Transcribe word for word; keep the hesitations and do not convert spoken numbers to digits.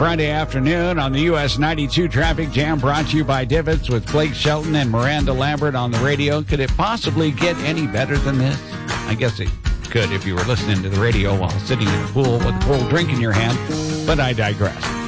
Friday afternoon on the U S ninety-two Traffic Jam, brought to you by Divots with Blake Shelton and Miranda Lambert on the radio. Could it possibly get any better than this? I guess it could if you were listening to the radio while sitting in the pool with a cold drink in your hand, but I digress.